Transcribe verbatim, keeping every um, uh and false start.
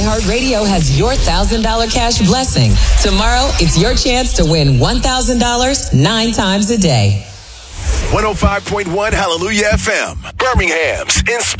iHeartRadio has your one thousand dollars cash blessing. Tomorrow, it's your chance to win one thousand dollars nine times a day. one oh five point one Hallelujah F M, Birmingham's